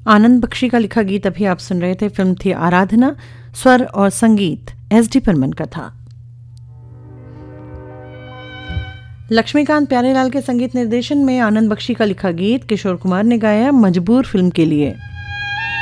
आनंद बख्शी का लिखा गीत अभी आप सुन रहे थे। फिल्म थी आराधना। स्वर और संगीत एस.डी. बर्मन का था। लक्ष्मीकांत प्यारेलाल के संगीत निर्देशन में आनंद बख्शी का लिखा गीत किशोर कुमार ने गाया मजबूर फिल्म के लिए।